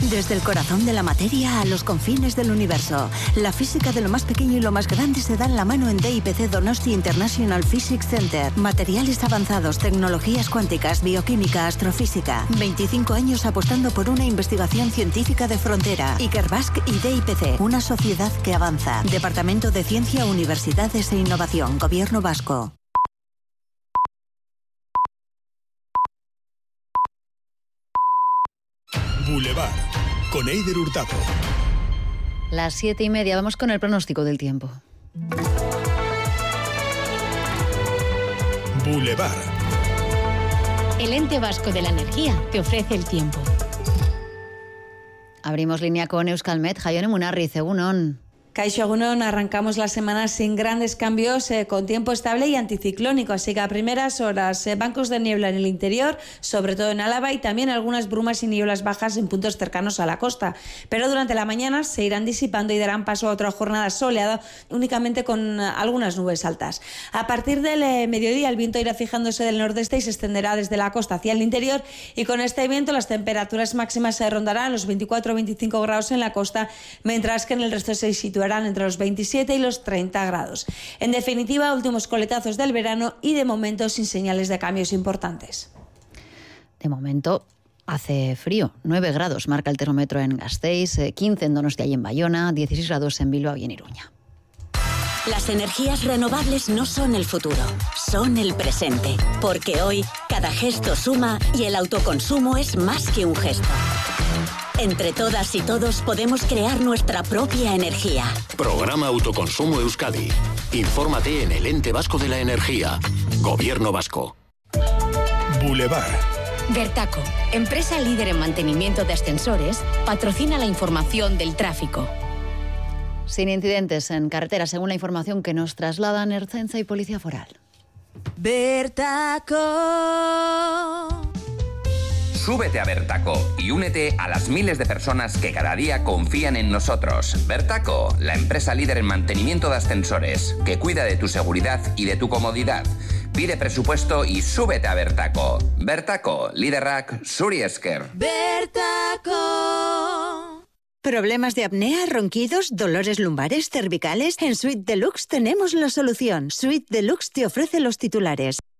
Desde el corazón de la materia a los confines del universo. La física de lo más pequeño y lo más grande se da en la mano en DIPC Donosti International Physics Center. Materiales avanzados, tecnologías cuánticas, bioquímica, astrofísica. 25 años apostando por una investigación científica de frontera. Ikerbasque y DIPC, una sociedad que avanza. Departamento de Ciencia, Universidades e Innovación, Gobierno Vasco. Boulevard, con Eider Hurtado. Las 7:30, vamos con el pronóstico del tiempo. Boulevard. El Ente Vasco de la Energía te ofrece el tiempo. Abrimos línea con Euskalmet. Jaione Munarriz, egunon. Kaixo egunon, arrancamos la semana sin grandes cambios, con tiempo estable y anticiclónico, así que a primeras horas bancos de niebla en el interior, sobre todo en Álava, y también algunas brumas y nieblas bajas en puntos cercanos a la costa. Pero durante la mañana se irán disipando y darán paso a otra jornada soleada, únicamente con algunas nubes altas. A partir del mediodía el viento irá fijándose del nordeste y se extenderá desde la costa hacia el interior, y con este viento las temperaturas máximas se rondarán los 24 o 25 grados en la costa, mientras que en el resto se situarán entre los 27 y los 30 grados. En definitiva, últimos coletazos del verano y de momento sin señales de cambios importantes. De momento hace frío, 9 grados marca el termómetro en Gasteiz, 15 en Donostia y en Bayona, 16 grados en Bilbao y en Iruña. Las energías renovables no son el futuro, son el presente. Porque hoy cada gesto suma y el autoconsumo es más que un gesto. Entre todas y todos podemos crear nuestra propia energía. Programa Autoconsumo Euskadi. Infórmate en el Ente Vasco de la Energía. Gobierno Vasco. Boulevard. Vertaco, empresa líder en mantenimiento de ascensores, patrocina la información del tráfico. Sin incidentes en carretera, según la información que nos trasladan Ertzaintza y Policía Foral. Vertaco. Súbete a Vertaco y únete a las miles de personas que cada día confían en nosotros. Vertaco, la empresa líder en mantenimiento de ascensores, que cuida de tu seguridad y de tu comodidad. Pide presupuesto y súbete a Vertaco. Vertaco, liderrak zuri esker. Vertaco. ¿Problemas de apnea, ronquidos, dolores lumbares, cervicales? En Suite Deluxe tenemos la solución. Suite Deluxe te ofrece los titulares.